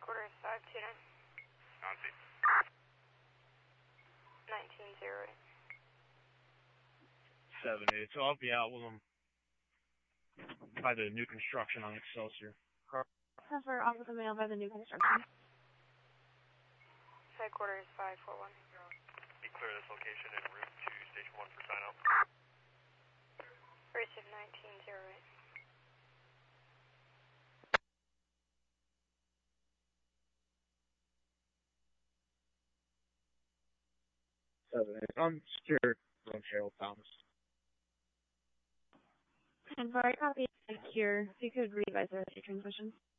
Headquarters 529. Nancy. 1908. 7-8. So I'll be out with them by the new construction on Excelsior. Transfer off with the mail by the new construction. Headquarters 541. Be clear this location en route to Station 1 for sign out. Receive 1908. I'm secure from Cheryl Thomas. And for a copy secure, if you could revise the transmission.